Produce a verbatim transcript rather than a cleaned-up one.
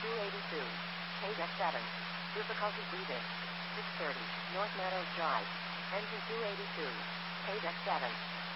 two eighty-two. Page F seven. Difficulty breathing. six thirty. North Meadows Drive. Engine two eighty-two. Page F seven.